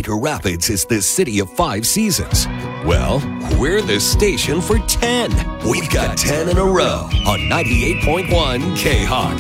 Cedar Rapids is the city of 5 seasons. Well, we're the station for 10. We've got 10 in a row on 98.1 K-Hawk.